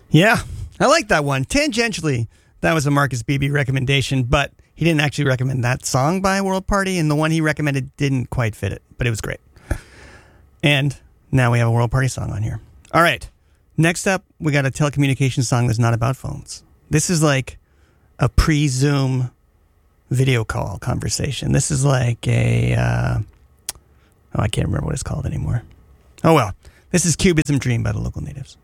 Yeah, I like that one. Tangentially, that was a Marcus Beebe recommendation, but he didn't actually recommend that song by World Party, and the one he recommended didn't quite fit it, but it was great. And now we have a World Party song on here. All right, next up, we got a telecommunications song that's not about phones. This is like a pre-Zoom video call conversation. This is like a... I can't remember what it's called anymore. Oh well, this is Cubism Dream by the Local Natives.